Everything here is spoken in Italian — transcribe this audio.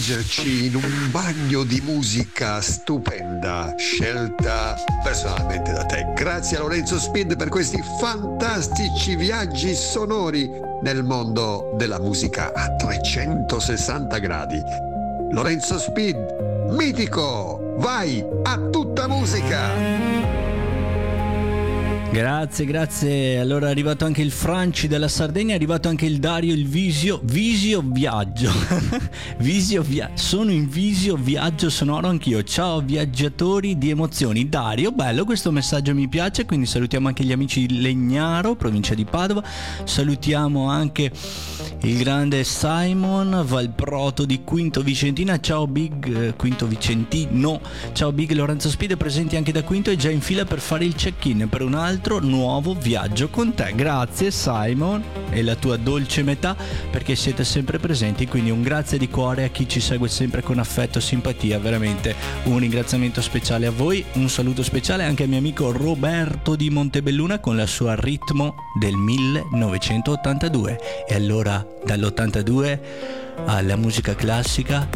immergerci in un bagno di musica stupenda, scelta personalmente da te. Grazie a Lorenzo Speed per questi fantastici viaggi sonori nel mondo della musica a 360 gradi. Lorenzo Speed, mitico, vai a tutta musica! Grazie. Allora è arrivato anche il Franci della Sardegna, è arrivato anche il Dario, il Visio Viaggio. Sono in Visio Viaggio sonoro anch'io. Ciao viaggiatori di emozioni. Dario, bello questo messaggio, mi piace, quindi salutiamo anche gli amici di Legnaro, provincia di Padova. Salutiamo anche il grande Simon Valproto di Quinto Vicentina. Ciao Big Quinto Vicentino. Ciao Big, Lorenzo Speed è presente anche da Quinto e già in fila per fare il check-in per un altro nuovo viaggio con te. Grazie Simon e la tua dolce metà, perché siete sempre presenti, quindi un grazie di cuore a chi ci segue sempre con affetto e simpatia. Veramente un ringraziamento speciale a voi, un saluto speciale anche al mio amico Roberto di Montebelluna con la sua Ritmo del 1982. E allora dall'82 alla musica classica